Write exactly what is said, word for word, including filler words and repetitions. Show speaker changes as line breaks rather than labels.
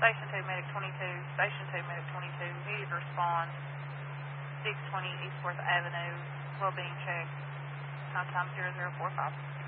Station two, Medic twenty-two, Station two, Medic twenty-two, needed to respond, six twenty East fourth Avenue, well-being check, time zero zero four five.